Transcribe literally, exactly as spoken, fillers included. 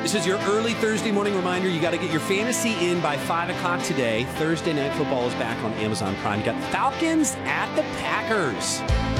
This is your early Thursday morning reminder. You got to get your fantasy in by five o'clock today. Thursday Night Football is back on Amazon Prime. You got Falcons at the Packers.